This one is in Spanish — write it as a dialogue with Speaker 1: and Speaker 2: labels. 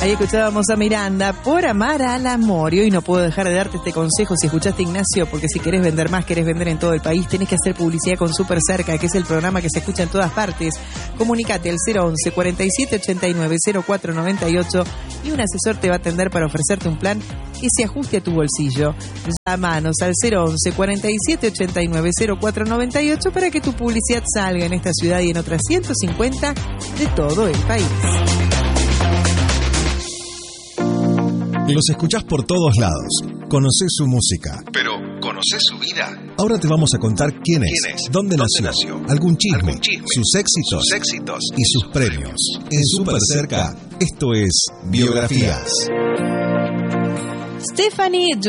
Speaker 1: Ahí escuchábamos a Miranda, Por amar al amor. Y hoy no puedo dejar de darte este consejo si escuchaste Ignacio, porque si querés vender más, querés vender en todo el país, tenés que hacer publicidad con Super Cerca, que es el programa que se escucha en todas partes. Comunicate al 011 47 89 04 98 y un asesor te va a atender para ofrecerte un plan que se ajuste a tu bolsillo. Llámanos al 011 47 89 04 98 para que tu publicidad salga en esta ciudad y en otras 150 de todo el país.
Speaker 2: Los escuchás por todos lados. Conocés su música.
Speaker 3: Pero, ¿conocés su vida?
Speaker 2: Ahora te vamos a contar quién es, dónde nació, algún chisme, sus éxitos y sus premios. En Super Cerca, esto es Biografías.
Speaker 1: Stephanie